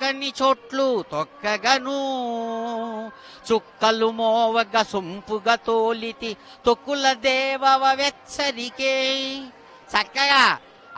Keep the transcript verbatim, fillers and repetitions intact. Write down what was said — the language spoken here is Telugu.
తొక్కని చోట్లు తొక్కగను చుక్కలు మోవగ సొంపుగ తోలితి తొక్కుల దేవవ వెచ్చరికే. చక్కగా